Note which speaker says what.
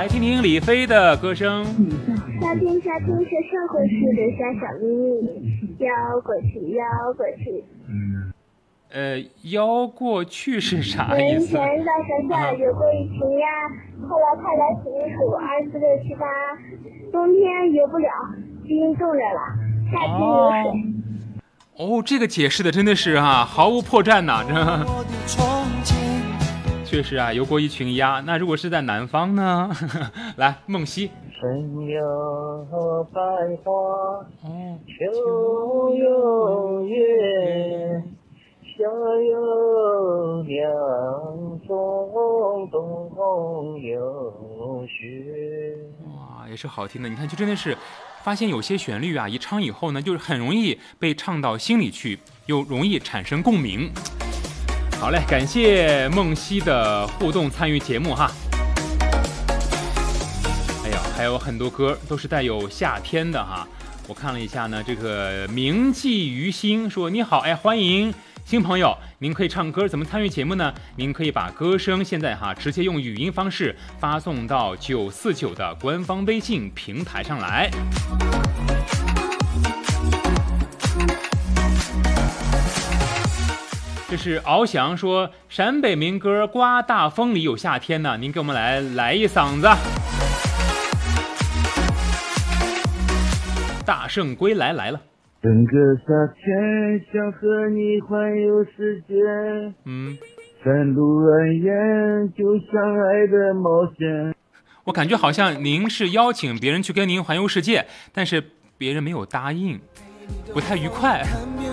Speaker 1: 来听听李飞的歌声。
Speaker 2: 夏天是社会树的小小秘密，摇过去摇过去。
Speaker 1: 摇过去是啥意思？
Speaker 2: 有一天到山下游过一群鸭，后来快来数一数，2、4、6、7、8。冬天游不了，冰冻着了，夏天有水。
Speaker 1: 这个解释的真的是毫无破绽呐，确实游过一群鸭。那如果是在南方呢？来，梦溪。
Speaker 3: 春有百花，秋有月，夏有凉风，冬有雪。
Speaker 1: 哇，也是好听的。你看，就真的是发现有些旋律一唱以后呢，就是很容易被唱到心里去，又容易产生共鸣。好嘞，感谢梦溪的互动参与节目哈。还有很多歌都是带有夏天的哈。我看了一下呢，这个铭记于心说你好，欢迎新朋友，您可以唱歌，怎么参与节目呢？您可以把歌声现在直接用语音方式发送到949的官方微信平台上来。这是翱翔说陕北民歌刮大风里有夏天呢，您给我们来一嗓子。大圣归来来了，
Speaker 3: 整个夏天想和你环游世界，山路蜿蜒就像爱的冒险。
Speaker 1: 我感觉好像您是邀请别人去跟您环游世界，但是别人没有答应，不太愉快。